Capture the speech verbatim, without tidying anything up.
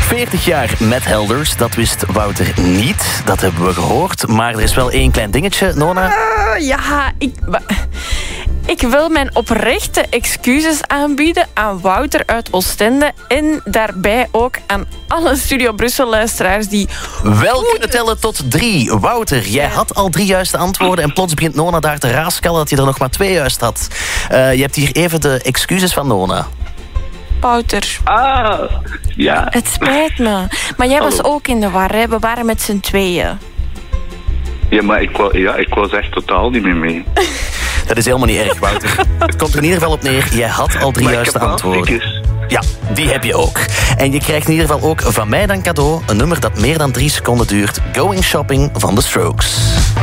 veertig jaar met Helders, dat wist Wouter niet. Dat hebben we gehoord. Maar er is wel één klein dingetje, Nona. Uh, ja, ik... Ik wil mijn oprechte excuses aanbieden aan Wouter uit Oostende en daarbij ook aan alle Studio Brussel-luisteraars die... wel kunnen tellen tot drie. Wouter, jij had al drie juiste antwoorden en plots begint Nona daar te raaskallen dat je er nog maar twee juist had. Uh, je hebt hier even de excuses van Nona. Wouter. Ah, ja. Het spijt me. Maar jij was ook in de war, hè? We waren met z'n tweeën. Ja, maar ik, wa- ja, ik was echt totaal niet meer mee. Dat is helemaal niet erg, Wouter. Het komt er in ieder geval op neer. Jij had al drie maar juiste antwoorden. Stickers. Ja, die heb je ook. En je krijgt in ieder geval ook van mij dan cadeau een nummer dat meer dan drie seconden duurt. Going Shopping van The Strokes.